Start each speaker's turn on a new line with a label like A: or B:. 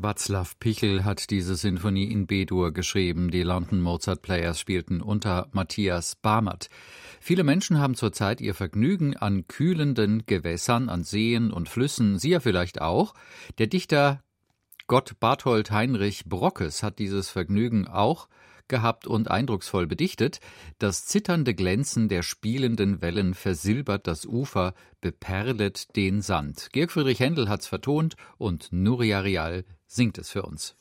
A: Václav Pichel hat diese Sinfonie in B-Dur geschrieben. Die London Mozart Players spielten unter Matthias Bamert. Viele Menschen haben zurzeit ihr Vergnügen an kühlenden Gewässern, an Seen und Flüssen. Sie ja vielleicht auch. Der Dichter Gott Barthold Heinrich Brockes hat dieses Vergnügen auch gehabt und eindrucksvoll bedichtet. Das zitternde Glänzen der spielenden Wellen versilbert das Ufer, beperlet den Sand. Georg Friedrich Händel hat's vertont und Nuria Rial singt es für uns.